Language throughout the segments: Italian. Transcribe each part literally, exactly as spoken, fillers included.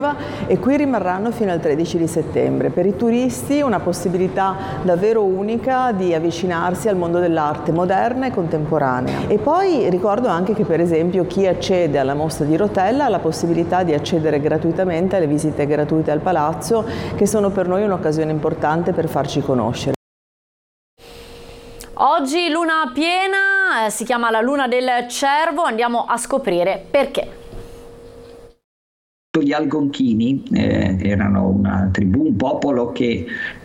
e qui rimarranno fino al tredici di settembre. Per i turisti una possibilità davvero unica di avvicinarsi al mondo dell'arte moderna e contemporanea. E poi ricordo anche che per esempio chi accede alla mostra di Rotella ha la possibilità di accedere gratuitamente alle visite gratuite al palazzo, che sono per noi un'occasione importante per farci conoscere. Oggi luna piena, eh, si chiama la luna del cervo, andiamo a scoprire perché. Gli Algonchini eh, erano una tribù, un popolo che,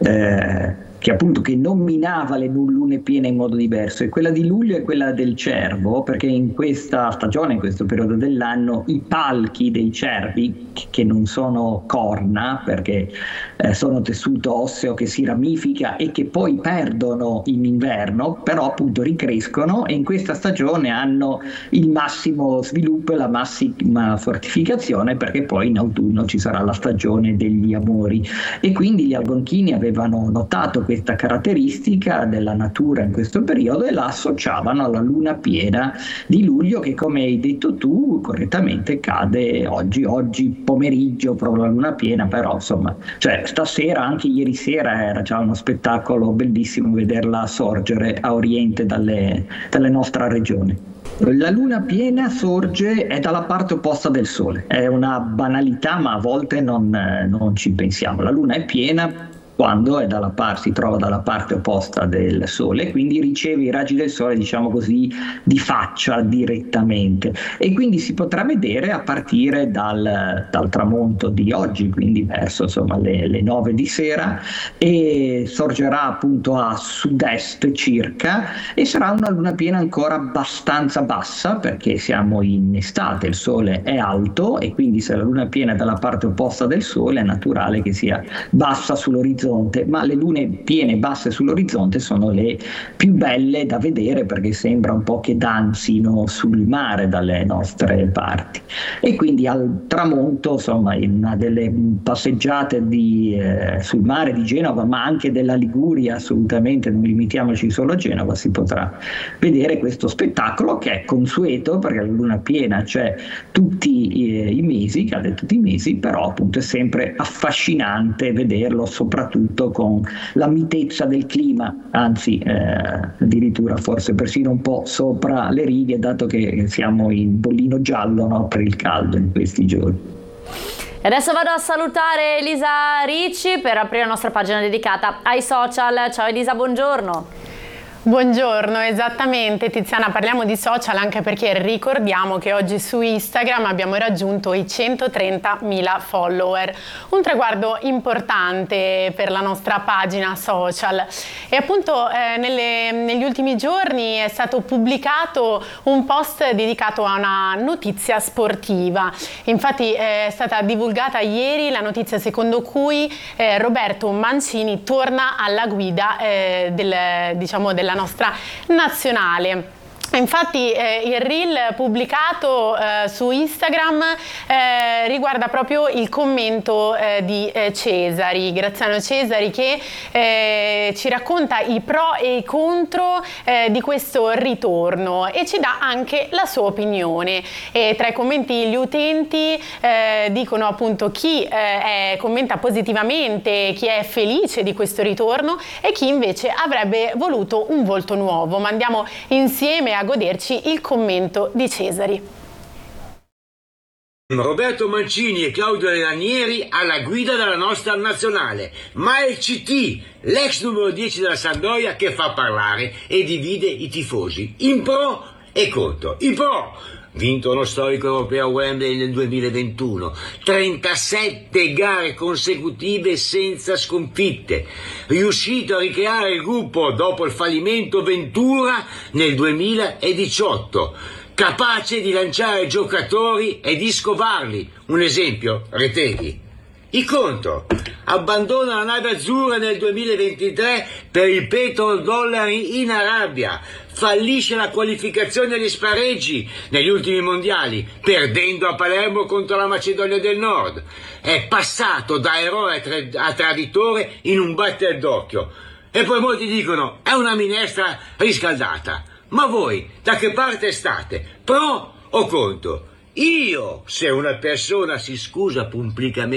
eh, che appunto che nominava le lune piene in modo diverso, e quella di luglio è quella del cervo, perché in questa stagione, in questo periodo dell'anno, i palchi dei cervi, che non sono corna perché eh, sono tessuto osseo che si ramifica e che poi perdono in inverno, però appunto ricrescono, e in questa stagione hanno il massimo sviluppo e la massima fortificazione, perché poi in autunno ci sarà la stagione degli amori. E quindi gli Algonchini avevano notato questa caratteristica della natura in questo periodo e la associavano alla luna piena di luglio, che, come hai detto tu correttamente, cade oggi, oggi pomeriggio, proprio la luna piena, però insomma, cioè stasera, anche ieri sera era già uno spettacolo bellissimo vederla sorgere a oriente dalle, dalle nostre regioni. La luna piena sorge, è dalla parte opposta del sole, è una banalità ma a volte non, non ci pensiamo. La luna è piena quando è dalla parte, si trova dalla parte opposta del sole, quindi riceve i raggi del sole, diciamo così, di faccia direttamente, e quindi si potrà vedere a partire dal, dal tramonto di oggi, quindi verso insomma le, le nove di sera, e sorgerà appunto a sud-est circa, e sarà una luna piena ancora abbastanza bassa perché siamo in estate, il sole è alto, e quindi se la luna piena è dalla parte opposta del sole è naturale che sia bassa sull'orizzonte. Ma le lune piene basse sull'orizzonte sono le più belle da vedere, perché sembra un po' che danzino sul mare dalle nostre parti. E quindi al tramonto, insomma, in una delle passeggiate di, eh, sul mare di Genova, ma anche della Liguria, assolutamente non limitiamoci solo a Genova, si potrà vedere questo spettacolo che è consueto, perché la luna piena c'è tutti i, i mesi, cade tutti i mesi, però appunto è sempre affascinante vederlo, soprattutto con la mitezza del clima, anzi eh, addirittura forse persino un po' sopra le righe, dato che siamo in bollino giallo, no, per il caldo in questi giorni. E adesso vado a salutare Elisa Ricci per aprire la nostra pagina dedicata ai social. Ciao Elisa, buongiorno. Buongiorno, esattamente Tiziana, parliamo di social anche perché ricordiamo che oggi su Instagram abbiamo raggiunto i centotrentamila follower, un traguardo importante per la nostra pagina social. E appunto eh, nelle, negli ultimi giorni è stato pubblicato un post dedicato a una notizia sportiva. Infatti è stata divulgata ieri la notizia secondo cui eh, Roberto Mancini torna alla guida eh, del, diciamo, della nostra nazionale. Infatti eh, il reel pubblicato eh, su Instagram eh, riguarda proprio il commento eh, di eh, Cesari, Graziano Cesari, che eh, ci racconta i pro e i contro eh, di questo ritorno e ci dà anche la sua opinione. E tra i commenti gli utenti eh, dicono appunto chi eh, è, commenta positivamente, chi è felice di questo ritorno e chi invece avrebbe voluto un volto nuovo. Ma andiamo insieme a goderci il commento di Cesari. Roberto Mancini e Claudio Ranieri alla guida della nostra nazionale, ma è il C T, l'ex numero dieci della Sampdoria, che fa parlare e divide i tifosi in pro e contro. I pro: vinto uno storico europeo a Wembley nel duemilaventuno, trentasette gare consecutive senza sconfitte, riuscito a ricreare il gruppo dopo il fallimento Ventura nel duemiladiciotto, capace di lanciare giocatori e di scovarli, un esempio, Retegui. I contro: abbandona la nave azzurra nel duemilaventitré per il petrodollari in Arabia, fallisce la qualificazione agli spareggi negli ultimi mondiali, perdendo a Palermo contro la Macedonia del Nord, è passato da eroe a traditore in un batter d'occhio. E poi molti dicono è una minestra riscaldata. Ma voi da che parte state? Pro o contro? Io, se una persona si scusa pubblicamente